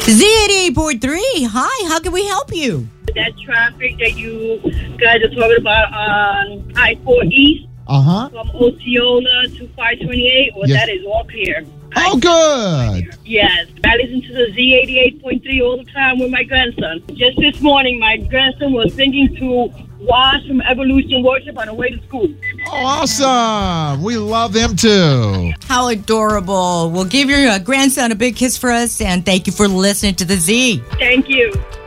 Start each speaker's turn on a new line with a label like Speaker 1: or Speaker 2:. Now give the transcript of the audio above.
Speaker 1: Z88.3. Hi, how can we help you?
Speaker 2: That traffic that you guys are talking about on I-4 East from Osceola to 528, well, that is all clear.
Speaker 3: Oh, good.
Speaker 2: Yes. I listen to the Z88.3 all the time with my grandson. Just this morning, my grandson was singing to Wash from Evolution Worship on the way to school.
Speaker 3: Oh, awesome. We love them too.
Speaker 1: How adorable. Well, give your grandson a big kiss for us, and thank you for listening to the Z.
Speaker 2: Thank you.